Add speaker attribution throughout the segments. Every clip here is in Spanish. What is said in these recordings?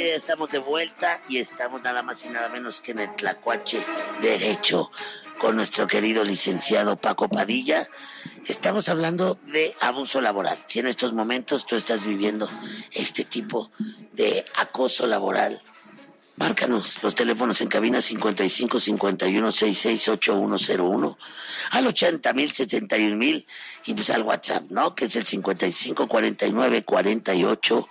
Speaker 1: que ya estamos de vuelta y estamos nada más y nada menos que en el Tlacuache Derecho con nuestro querido licenciado Paco Padilla. Estamos hablando de abuso laboral. Si en estos momentos tú estás viviendo este tipo de acoso laboral, márcanos los teléfonos en cabina 55 51 66 8101 al 80,000 61,000 y pues al WhatsApp, ¿no? Que es el 55 49 48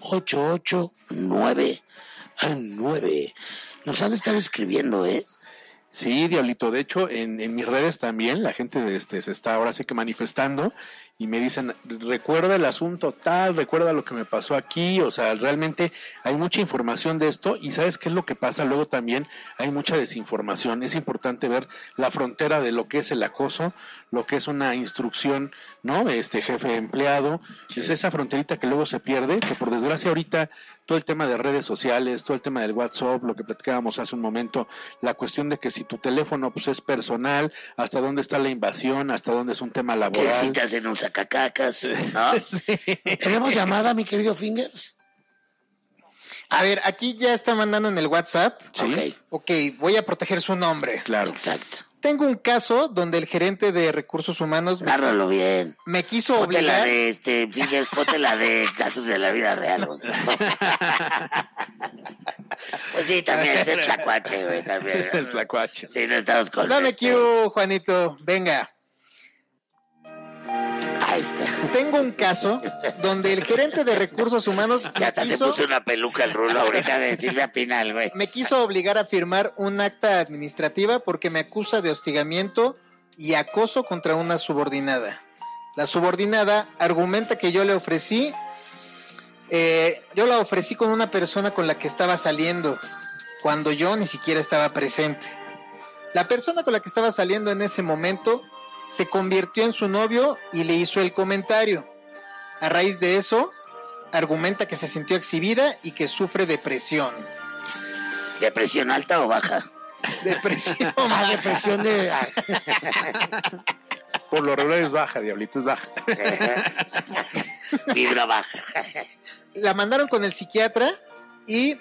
Speaker 1: 889 al 9. Nos han estado escribiendo, ¿eh?
Speaker 2: Sí, Diablito, de hecho en mis redes también la gente se está ahora sí que manifestando y me dicen, recuerda el asunto tal, recuerda lo que me pasó aquí, o sea, realmente hay mucha información de esto y ¿sabes qué es lo que pasa? Luego también hay mucha desinformación, es importante ver la frontera de lo que es el acoso, lo que es una instrucción, ¿no? Jefe empleado, sí. Es esa fronterita que luego se pierde, que por desgracia ahorita todo el tema de redes sociales, todo el tema del WhatsApp, lo que platicábamos hace un momento, la cuestión de que si tu teléfono pues es personal, hasta dónde está la invasión, hasta dónde es un tema laboral.
Speaker 1: Que si te hacen un sacacacas, ¿no?
Speaker 2: Sí.
Speaker 1: ¿Tenemos llamada, mi querido Fingers?
Speaker 3: A ver, aquí ya está mandando en el WhatsApp.
Speaker 2: Sí.
Speaker 3: Ok, voy a proteger su nombre.
Speaker 2: Claro.
Speaker 1: Exacto.
Speaker 3: Tengo un caso donde el gerente de recursos humanos
Speaker 1: Nárralo bien.
Speaker 3: me quiso
Speaker 1: Ponte
Speaker 3: obligar.
Speaker 1: la de Fingers, ponte la de casos de la vida real. Pues sí, también es el Tlacuache, güey, también.
Speaker 2: Es el Tlacuache.
Speaker 1: Sí, no estamos con
Speaker 3: Dame
Speaker 1: esto.
Speaker 3: cue, Juanito. Venga.
Speaker 1: Ahí está.
Speaker 3: Tengo un caso donde el gerente de recursos humanos
Speaker 1: Ya hasta se puso una peluca el rulo ahorita de Silvia Pinal, güey.
Speaker 3: me quiso obligar a firmar un acta administrativa porque me acusa de hostigamiento y acoso contra una subordinada. La subordinada argumenta que yo la ofrecí con una persona con la que estaba saliendo, cuando yo ni siquiera estaba presente. La persona con la que estaba saliendo en ese momento se convirtió en su novio y le hizo el comentario. A raíz de eso, argumenta que se sintió exhibida y que sufre depresión.
Speaker 1: ¿Depresión alta o baja?
Speaker 3: Depresión.
Speaker 1: Depresión de...
Speaker 2: Por lo regular es baja, Diablito, es baja.
Speaker 1: Vibra baja.
Speaker 3: La mandaron con el psiquiatra y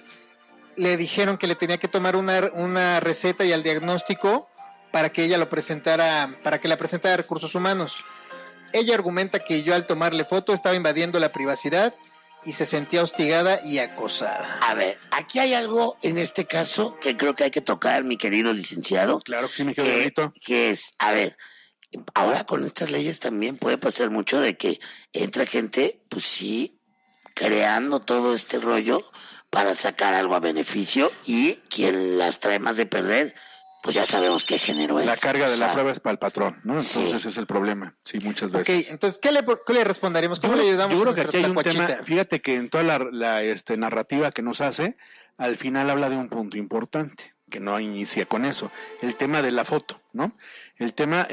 Speaker 3: le dijeron que le tenía que tomar una receta y el diagnóstico para que ella lo presentara, para que la presentara a recursos humanos. Ella argumenta que yo al tomarle foto estaba invadiendo la privacidad y se sentía hostigada y acosada.
Speaker 1: A ver, aquí hay algo en este caso que creo que hay que tocar, mi querido licenciado.
Speaker 2: Claro que sí, mi querido Diablito.
Speaker 1: Que es, a ver, ahora con estas leyes también puede pasar mucho de que entra gente, pues sí, creando todo este rollo para sacar algo a beneficio y quien las trae más de perder, pues ya sabemos qué género es.
Speaker 2: La carga de la prueba es para el patrón, ¿no? Entonces
Speaker 1: Sí.
Speaker 2: es el problema, sí, muchas veces.
Speaker 3: Ok, entonces, ¿qué le responderemos? ¿Cómo le ayudamos?
Speaker 2: Yo creo
Speaker 3: a
Speaker 2: que
Speaker 3: nuestra
Speaker 2: aquí hay un tema,
Speaker 3: tlacuachita?
Speaker 2: fíjate que en toda la narrativa que nos hace, al final habla de un punto importante, que no inicia con eso, el tema de la foto, ¿no? El tema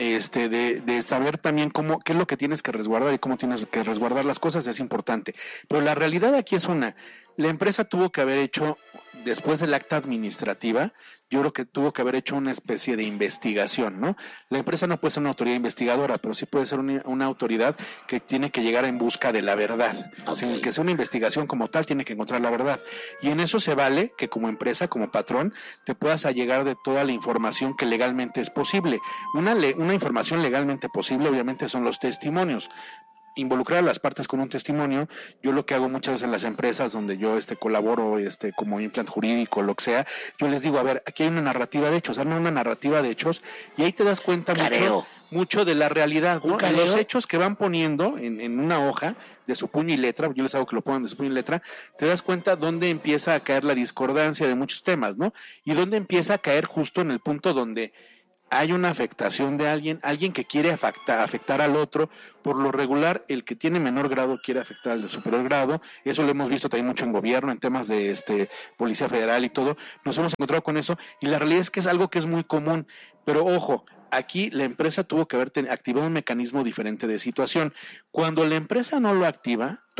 Speaker 2: de saber también qué es lo que tienes que resguardar y cómo tienes que resguardar las cosas es importante. Pero la realidad aquí es la empresa tuvo que haber hecho, después del acta administrativa, yo creo que tuvo que haber hecho una especie de investigación, ¿no? La empresa no puede ser una autoridad investigadora, pero sí puede ser una autoridad que tiene que llegar en busca de la verdad.
Speaker 1: Okay.
Speaker 2: Sin que sea una investigación como tal, tiene que encontrar la verdad. Y en eso se vale que como empresa, como patrón, te puedas allegar de toda la información que legalmente es posible. Una información legalmente posible, obviamente, son los testimonios. Involucrar a las partes con un testimonio. Yo lo que hago muchas veces en las empresas donde yo colaboro como implant jurídico, lo que sea, yo les digo, a ver, aquí hay una narrativa de hechos, hazme una narrativa de hechos y ahí te das cuenta mucho de la realidad, ¿no? Los hechos que van poniendo en una hoja de su puño y letra, yo les hago que lo pongan de su puño y letra, te das cuenta dónde empieza a caer la discordancia de muchos temas, ¿no? Y dónde empieza a caer justo en el punto donde hay una afectación de alguien que quiere afectar al otro. Por lo regular, el que tiene menor grado quiere afectar al de superior grado. Eso lo hemos visto también mucho en gobierno, en temas de Policía Federal y todo. Nos hemos encontrado con eso y la realidad es que es algo que es muy común. Pero ojo, aquí la empresa tuvo que haber activado un mecanismo diferente de situación. Cuando la empresa no lo activa,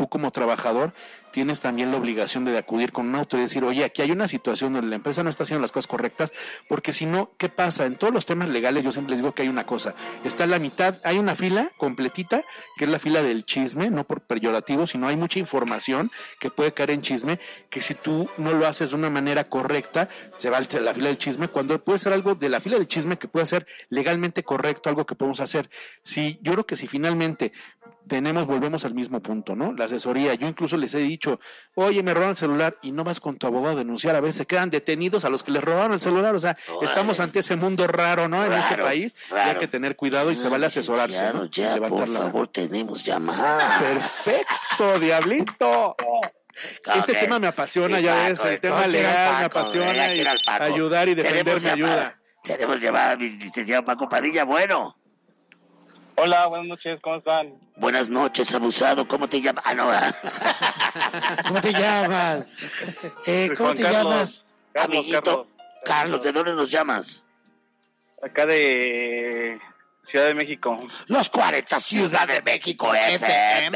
Speaker 2: tú como trabajador tienes también la obligación de acudir con un auto y decir, oye, aquí hay una situación donde la empresa no está haciendo las cosas correctas, porque si no, ¿qué pasa? En todos los temas legales yo siempre les digo que hay una cosa, está la mitad, hay una fila completita, que es la fila del chisme, no por peyorativo, sino hay mucha información que puede caer en chisme, que si tú no lo haces de una manera correcta, se va a la fila del chisme, cuando puede ser algo de la fila del chisme que puede ser legalmente correcto, algo que podemos hacer. Yo creo que si finalmente volvemos al mismo punto, ¿no? La asesoría, yo incluso les he dicho, oye, me robaron el celular y no vas con tu abogado a denunciar, a veces se quedan detenidos a los que les robaron el celular, o sea, estamos ante ese mundo raro, ¿no? En este país, y hay que tener cuidado y se vale asesorarse, ¿no?
Speaker 1: Ya, por favor, tenemos llamada.
Speaker 2: Perfecto, diablito. Este tema me apasiona, sí, ya ves, el tema legal me apasiona y ayudar y defender me ayuda.
Speaker 1: Tenemos llamada, mi licenciado Paco Padilla, bueno.
Speaker 4: Hola, buenas noches, ¿cómo están?
Speaker 1: Buenas noches, abusado, ¿cómo te llamas? Ah, no, ¿cómo te llamas? ¿Cómo te llamas? Amiguito. Carlos, ¿de dónde nos llamas?
Speaker 4: Acá de Ciudad de México.
Speaker 1: Los 40 Ciudad de México FM.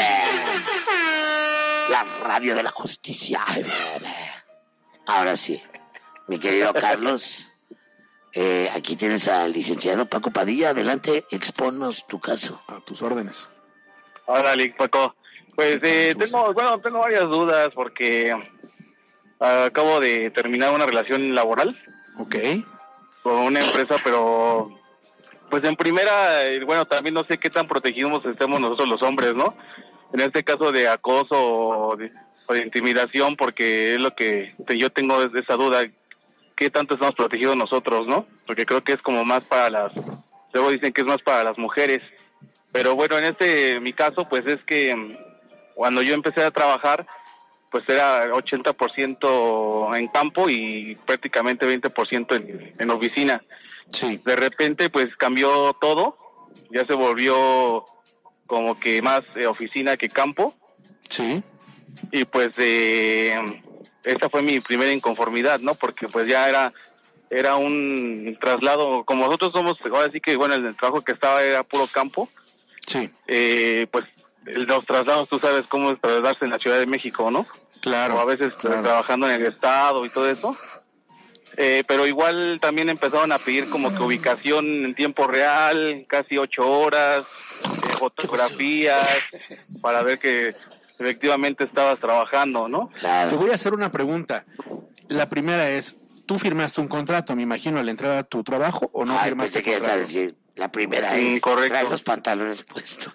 Speaker 1: La radio de la justicia FM. Ahora sí, mi querido Carlos. Aquí tienes al licenciado Paco Padilla. Adelante, expónnos tu caso.
Speaker 2: A tus órdenes.
Speaker 4: Hola, Paco. Pues tengo varias dudas porque acabo de terminar una relación laboral.
Speaker 2: Ok.
Speaker 4: Con una empresa, pero pues en primera, también no sé qué tan protegidos estemos nosotros los hombres, ¿no? En este caso de acoso o de intimidación, porque es lo que yo tengo esa duda. ¿Qué tanto estamos protegidos nosotros, no? Porque creo que es como más para luego dicen que es más para las mujeres. Pero bueno, en mi caso, pues es que cuando yo empecé a trabajar, pues era 80% en campo y prácticamente 20% en oficina.
Speaker 2: Sí.
Speaker 4: De repente, pues cambió todo, ya se volvió como que más oficina que campo.
Speaker 2: Sí.
Speaker 4: Y pues esa fue mi primera inconformidad, ¿no? Porque pues ya era un traslado, como nosotros somos, ahora sí que el trabajo que estaba era puro campo.
Speaker 2: Sí.
Speaker 4: Pues los traslados, tú sabes cómo es trasladarse en la Ciudad de México, ¿no?
Speaker 2: Claro.
Speaker 4: O a veces trabajando en el estado y todo eso. Pero igual también empezaron a pedir como que ubicación en tiempo real, casi 8 horas, fotografías, para ver que efectivamente estabas trabajando, ¿no?
Speaker 2: Claro. Te voy a hacer una pregunta. La primera es, ¿tú firmaste un contrato, me imagino, al entrar a tu trabajo o no firmaste
Speaker 1: un contrato? Decir, la primera es,
Speaker 4: correcto.
Speaker 1: Trae los pantalones puestos.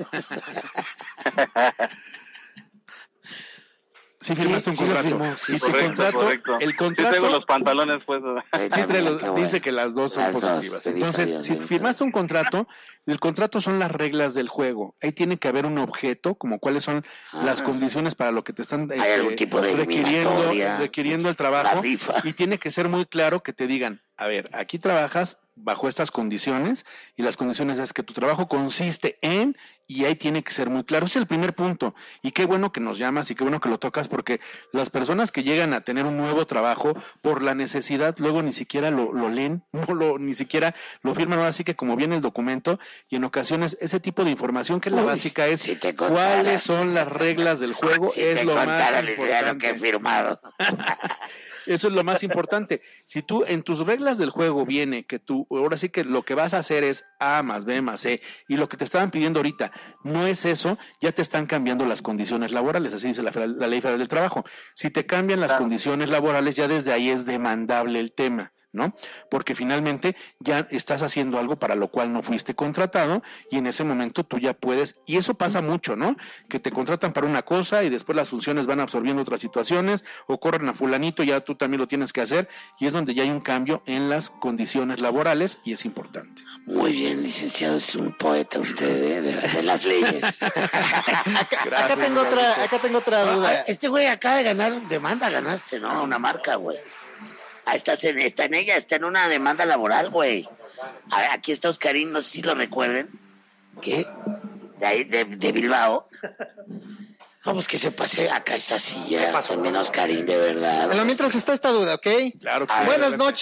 Speaker 2: Sí firmaste un contrato.
Speaker 1: Sí,
Speaker 4: correcto.
Speaker 2: El contrato.
Speaker 4: Yo tengo los pantalones puestos.
Speaker 2: Sí, dice que las dos son positivas. Entonces, si firmaste un contrato, el contrato son las reglas del juego. Ahí tiene que haber un objeto, como cuáles son las condiciones para lo que te están
Speaker 1: hay algún tipo de
Speaker 2: requiriendo el trabajo. Y tiene que ser muy claro que te digan, a ver, aquí trabajas bajo estas condiciones y las condiciones es que tu trabajo consiste en, y ahí tiene que ser muy claro. Ese es el primer punto. Y qué bueno que nos llamas y qué bueno que lo tocas, porque las personas que llegan a tener un nuevo trabajo por la necesidad, luego ni siquiera lo leen, ni siquiera lo firman. Así que como viene el documento, y en ocasiones ese tipo de información que es la básica es cuáles son las reglas del juego, es lo más importante.
Speaker 1: Lo que he firmado.
Speaker 2: Eso es lo más importante. Si tú en tus reglas del juego viene que tú, ahora sí que lo que vas a hacer es A más B más C, y lo que te estaban pidiendo ahorita no es eso, ya te están cambiando las condiciones laborales, así dice la Ley Federal del Trabajo. Si te cambian las condiciones laborales, ya desde ahí es demandable el tema, ¿no? Porque finalmente ya estás haciendo algo para lo cual no fuiste contratado y en ese momento tú ya puedes, y eso pasa mucho, ¿no? Que te contratan para una cosa y después las funciones van absorbiendo otras situaciones o corren a fulanito, ya tú también lo tienes que hacer y es donde ya hay un cambio en las condiciones laborales y es importante.
Speaker 1: Muy bien, licenciado, es un poeta usted, de las leyes.
Speaker 3: Acá tengo otra duda.
Speaker 1: Este güey acaba de ganar demanda, ganaste, ¿no? Una marca, güey. Está en una demanda laboral, güey. Aquí está Oscarín, no sé si lo recuerden. ¿Qué? De ahí, de Bilbao. Vamos, que se pase acá esa silla. También Oscarín, de verdad.
Speaker 3: Pero mientras está esta duda, ¿ok?
Speaker 2: Claro que sí.
Speaker 3: Buenas noches.